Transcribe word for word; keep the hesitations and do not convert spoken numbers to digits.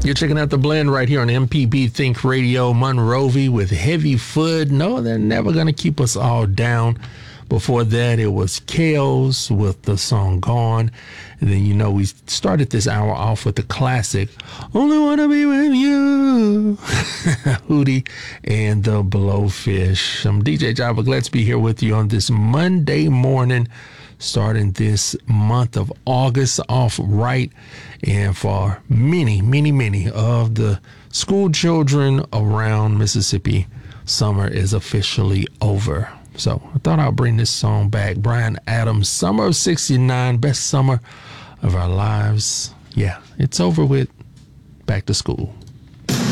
You're checking out The Blend right here on M P B Think Radio. Monrovia with Heavy Foot. No, they're never going to keep us all down. Before that, it was Chaos with the song Gone. And then, you know, we started this hour off with the classic, Only Wanna Be With You, Hootie and the Blowfish. I'm D J Java. Glad to be here with you on this Monday morning, starting this month of August off right. And for many, many, many of the school children around Mississippi, summer is officially over. So I thought I'll bring this song back. Bryan Adams, Summer of sixty-nine, best summer of our lives. Yeah, it's over with. Back to school.